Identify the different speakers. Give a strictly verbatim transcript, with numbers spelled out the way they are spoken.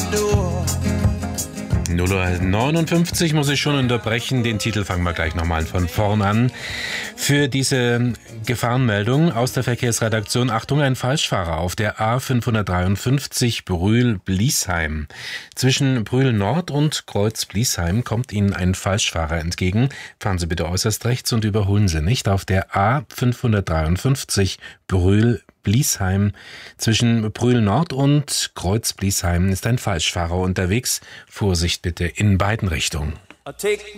Speaker 1: null Uhr neunundfünfzig muss ich schon unterbrechen. Den Titel fangen wir gleich nochmal von vorn an. Für diese Gefahrenmeldung aus der Verkehrsredaktion: Achtung, ein Falschfahrer auf der A fünfhundertdreiundfünfzig Brühl-Bliesheim. Zwischen Brühl Nord und Kreuz Bliesheim kommt Ihnen ein Falschfahrer entgegen. Fahren Sie bitte äußerst rechts und überholen Sie nicht. Auf der A fünfhundertdreiundfünfzig Brühl Bliesheim. Zwischen Brühl Nord und Kreuz Bliesheim ist ein Falschfahrer unterwegs. Vorsicht bitte in beiden Richtungen.